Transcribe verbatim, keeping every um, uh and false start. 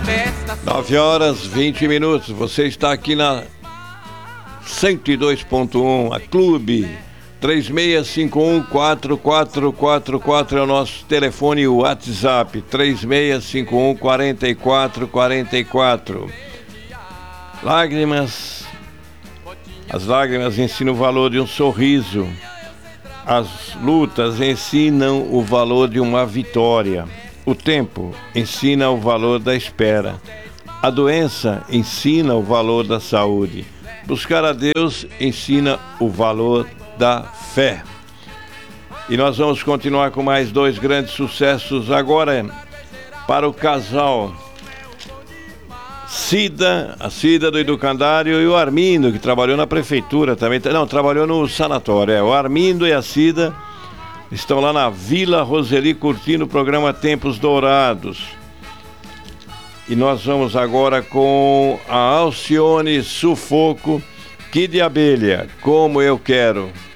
nove horas e vinte minutos. Você está aqui na cento e dois ponto um, a Clube. três seis cinco um quatro quatro quatro quatro é o nosso telefone e o WhatsApp. três seis cinco um quatro quatro quatro quatro. Lágrimas. As lágrimas ensinam o valor de um sorriso. As lutas ensinam o valor de uma vitória. O tempo ensina o valor da espera. A doença ensina o valor da saúde. Buscar a Deus ensina o valor da fé. E nós vamos continuar com mais dois grandes sucessos agora para o casal Cida, a Cida do Educandário e o Armindo, que trabalhou na prefeitura também. Não, trabalhou no sanatório. É, o Armindo e a Cida estão lá na Vila Roseli curtindo o programa Tempos Dourados. E nós vamos agora com a Alcione Sufoco, Que de Abelha, Como Eu Quero.